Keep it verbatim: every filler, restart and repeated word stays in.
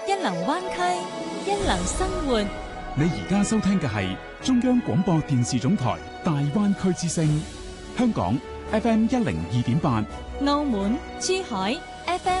一流灣區，一流生活。 你而家收聽嘅係中央廣播電視總台大灣區之聲，香港 F M 一零二點八， 澳門珠海 F M